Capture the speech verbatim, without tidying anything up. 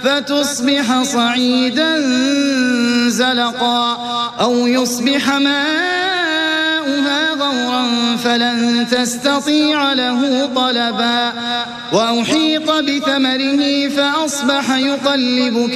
فتصبح صعيدا زلقا أو يصبح ماؤها غورا فلن تستطيع له طلبا وأحيط بثمره فأصبح يقلب